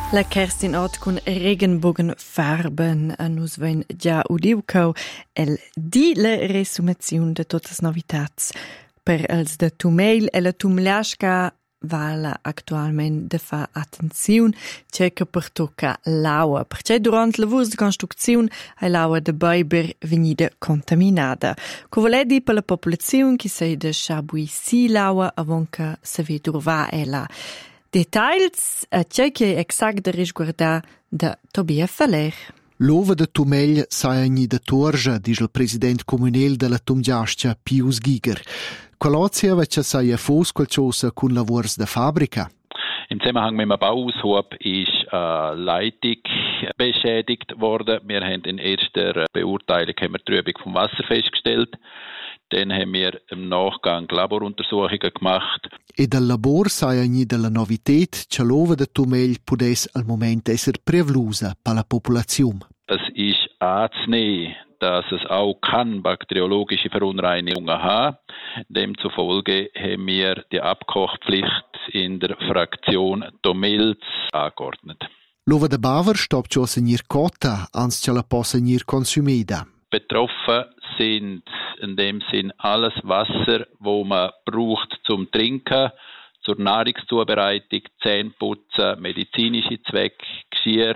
La Kerstin Ott con Regenbogenfarben nus vein già udiucau di la resumazione de totes novitats per els de Tumeil e la Tumlasca vala actualment de fa attenziun c'è che pertocca l'aua perché durant la lavurs de construcziun hai l'aua de Beiber venida contaminada. Co voledi per la popolazione che sei de Chabuissi l'aua avon che se ve durva ella. Details c'è che exact de risguardar de Tobia Feller. L'ova de Tumegl sa agni de Torja, dice il president comunel della Tumgiascia Pius Giger. Qualozia vece sa ja fos qualcosa con lavors de fabbrica. Im Zusammenhang mit dem Bauaushub ist Leitung beschädigt worden. Wir haben in erster Beurteilung die Trübung vom Wasser festgestellt. Dann haben wir im Nachgang Laboruntersuchungen gemacht. E dal labor sai agni della novitet che l'ova de Tumegl pudes al moment esser prevlusa per la popolazione. Es ist anzunehmen, dass es auch bakteriologische Verunreinigungen haben. Demzufolge haben wir die Abkochpflicht in der Fraktion Tomilz angeordnet. L'ova de Baver stoppt schon signir cotta, ans che la possa signir consumida. Betroffen sind in dem Sinn alles Wasser, wo man braucht zum Trinken, zur Nahrungszubereitung, Zähneputzen, medizinische Zwecke, Geschirr,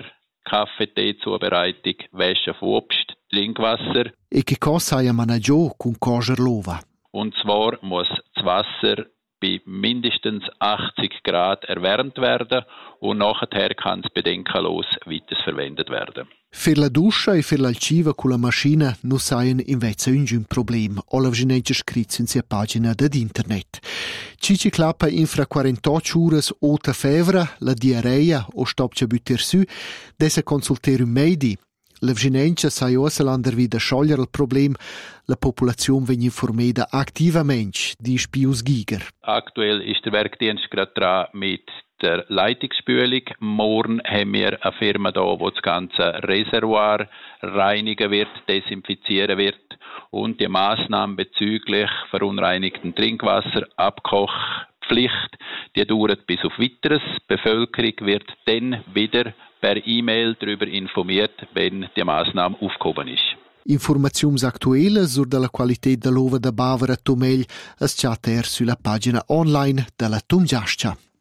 Kaffee-Tee-Zubereitung, Wäsche von Obst, Trinkwasser. E che cosa hai a managio con coger l'ova? Und zwar muss das Wasser bei mindestens 80 Grad erwärmt werden und nachher kann es bedenkenlos weiterverwendet werden. Per la duscia e per l'alciva con la macchina non saien invece un problem. Olav Gineggia scritto in sia pagina d'internet. Cici clappa infra 48 ures ota fevra, la diarrea o stopcia butter su, dessa consulter un medi. La Gineggia sai osalander wieder sciogliere il problem, la popolazione vegn informeda aktivamente, dice Pius Giger. Aktuell ist der Werkdienst gerade dran mit der Leitungsspülung. Morgen haben wir eine Firma da, die das ganze Reservoir reinigen wird, desinfizieren wird und die Massnahmen bezüglich verunreinigten Trinkwasser, Abkochpflicht, die dauert bis auf Weiteres. Die Bevölkerung wird dann wieder per E-Mail darüber informiert, wenn die Massnahme aufgehoben ist. Informazioni aktuelle sur della qualità dell'ova da Bavera Tumegl es chatter sulla pagina online della Tumgiascia.